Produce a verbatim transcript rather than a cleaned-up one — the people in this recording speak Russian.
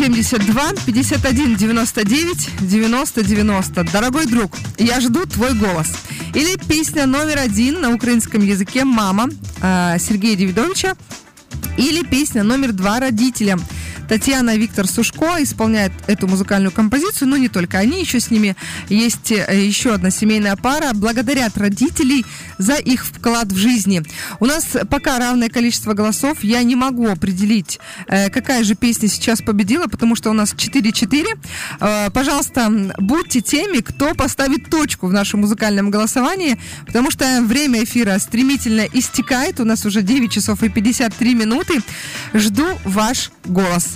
семьдесят два пятьдесят один девяносто девять девяносто девяносто. Дорогой друг, я жду твой голос. Или песня номер один на украинском языке «Мама» э, Сергея Давидовича. Или песня номер два «Родителям». Татьяна и Виктор Сушко исполняют эту музыкальную композицию, но не только они, еще с ними есть еще одна семейная пара. Благодарят родителей за их вклад в жизни. У нас пока равное количество голосов. Я не могу определить, какая же песня сейчас победила, потому что у нас четыре-четыре. Пожалуйста, будьте теми, кто поставит точку в нашем музыкальном голосовании, потому что время эфира стремительно истекает. У нас уже девять часов и пятьдесят три минуты. Жду ваш голос.